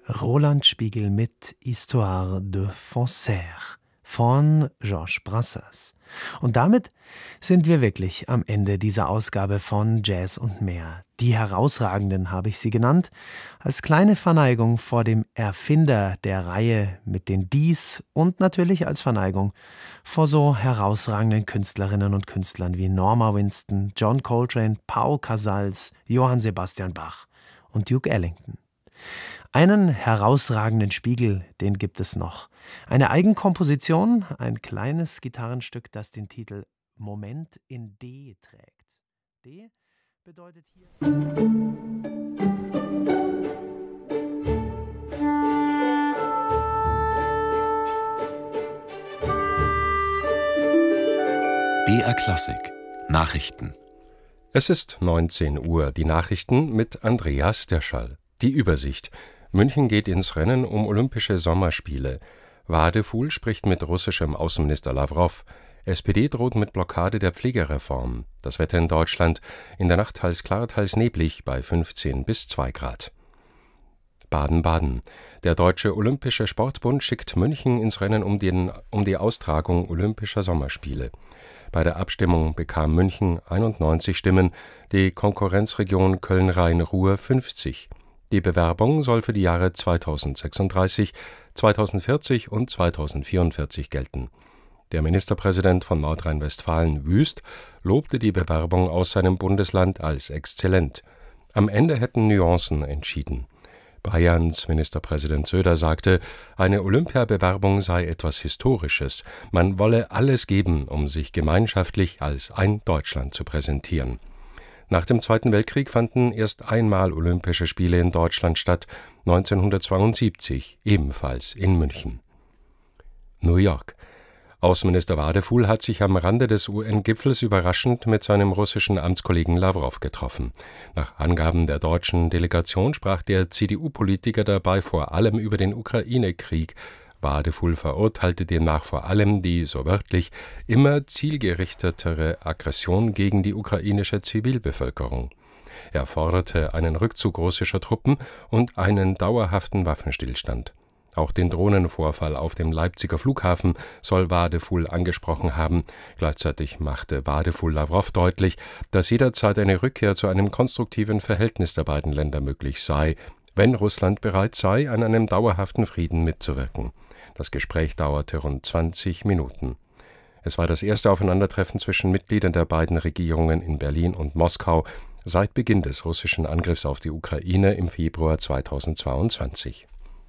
Roland Spiegel mit Histoire de Faussaire von Georges Brassens. Und damit sind wir wirklich am Ende dieser Ausgabe von Jazz und mehr. Die Herausragenden habe ich sie genannt, als kleine Verneigung vor dem Erfinder der Reihe mit den Dies und natürlich als Verneigung vor so herausragenden Künstlerinnen und Künstlern wie Norma Winston, John Coltrane, Pau Casals, Johann Sebastian Bach und Duke Ellington. Einen herausragenden Spiegel, den gibt es noch. Eine Eigenkomposition, ein kleines Gitarrenstück, das den Titel Moment in D trägt. D bedeutet hier... BR Klassik Nachrichten. Es ist 19 Uhr. Die Nachrichten mit Andreas Derschall. Die Übersicht. München geht ins Rennen um Olympische Sommerspiele. Wadefuhl spricht mit russischem Außenminister Lawrow. SPD droht mit Blockade der Pflegereform. Das Wetter in Deutschland. In der Nacht teils klar, teils neblig bei 15 bis 2 Grad. Baden-Baden. Der Deutsche Olympische Sportbund schickt München ins Rennen um die Austragung Olympischer Sommerspiele. Bei der Abstimmung bekam München 91 Stimmen, die Konkurrenzregion Köln-Rhein-Ruhr 50. Die Bewerbung soll für die Jahre 2036, 2040 und 2044 gelten. Der Ministerpräsident von Nordrhein-Westfalen, Wüst, lobte die Bewerbung aus seinem Bundesland als exzellent. Am Ende hätten Nuancen entschieden. Bayerns Ministerpräsident Söder sagte, eine Olympiabewerbung sei etwas Historisches. Man wolle alles geben, um sich gemeinschaftlich als ein Deutschland zu präsentieren. Nach dem Zweiten Weltkrieg fanden erst einmal Olympische Spiele in Deutschland statt, 1972, ebenfalls in München. New York. Außenminister Wadefuhl hat sich am Rande des UN-Gipfels überraschend mit seinem russischen Amtskollegen Lawrow getroffen. Nach Angaben der deutschen Delegation sprach der CDU-Politiker dabei vor allem über den Ukraine-Krieg. Wadefuhl verurteilte demnach vor allem die, so wörtlich, immer zielgerichtetere Aggression gegen die ukrainische Zivilbevölkerung. Er forderte einen Rückzug russischer Truppen und einen dauerhaften Waffenstillstand. Auch den Drohnenvorfall auf dem Leipziger Flughafen soll Wadefuhl angesprochen haben. Gleichzeitig machte Wadefuhl Lawrow deutlich, dass jederzeit eine Rückkehr zu einem konstruktiven Verhältnis der beiden Länder möglich sei, wenn Russland bereit sei, an einem dauerhaften Frieden mitzuwirken. Das Gespräch dauerte rund 20 Minuten. Es war das erste Aufeinandertreffen zwischen Mitgliedern der beiden Regierungen in Berlin und Moskau seit Beginn des russischen Angriffs auf die Ukraine im Februar 2022.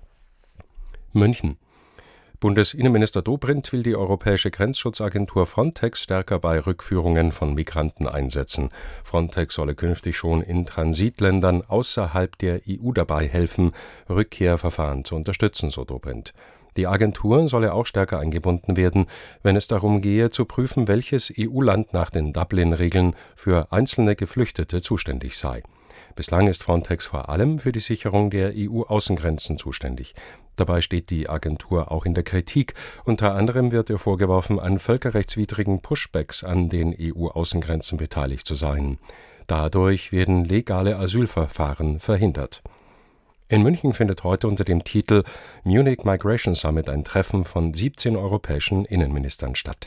München. Bundesinnenminister Dobrindt will die europäische Grenzschutzagentur Frontex stärker bei Rückführungen von Migranten einsetzen. Frontex solle künftig schon in Transitländern außerhalb der EU dabei helfen, Rückkehrverfahren zu unterstützen, so Dobrindt. Die Agentur solle auch stärker eingebunden werden, wenn es darum gehe, zu prüfen, welches EU-Land nach den Dublin-Regeln für einzelne Geflüchtete zuständig sei. Bislang ist Frontex vor allem für die Sicherung der EU-Außengrenzen zuständig. Dabei steht die Agentur auch in der Kritik. Unter anderem wird ihr vorgeworfen, an völkerrechtswidrigen Pushbacks an den EU-Außengrenzen beteiligt zu sein. Dadurch werden legale Asylverfahren verhindert. In München findet heute unter dem Titel Munich Migration Summit ein Treffen von 17 europäischen Innenministern statt.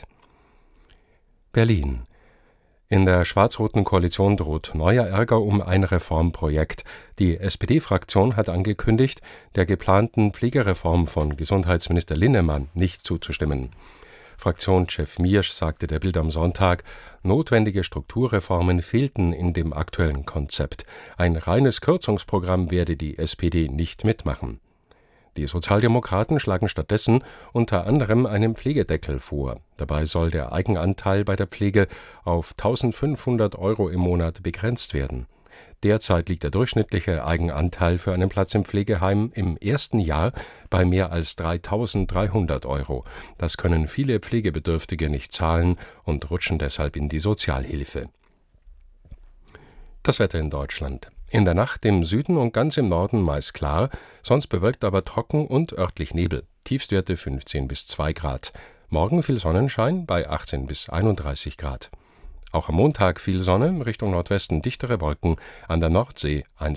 Berlin. In der schwarz-roten Koalition droht neuer Ärger um ein Reformprojekt. Die SPD-Fraktion hat angekündigt, der geplanten Pflegereform von Gesundheitsminister Linnemann nicht zuzustimmen. Fraktionschef Miersch sagte der Bild am Sonntag, notwendige Strukturreformen fehlten in dem aktuellen Konzept. Ein reines Kürzungsprogramm werde die SPD nicht mitmachen. Die Sozialdemokraten schlagen stattdessen unter anderem einen Pflegedeckel vor. Dabei soll der Eigenanteil bei der Pflege auf 1.500 € im Monat begrenzt werden. Derzeit liegt der durchschnittliche Eigenanteil für einen Platz im Pflegeheim im ersten Jahr bei mehr als 3.300 €. Das können viele Pflegebedürftige nicht zahlen und rutschen deshalb in die Sozialhilfe. Das Wetter in Deutschland. In der Nacht im Süden und ganz im Norden meist klar, sonst bewölkt, aber trocken und örtlich Nebel. Tiefstwerte 15 bis 2 Grad. Morgen viel Sonnenschein bei 18 bis 31 Grad. Auch am Montag viel Sonne, Richtung Nordwesten dichtere Wolken, an der Nordsee 1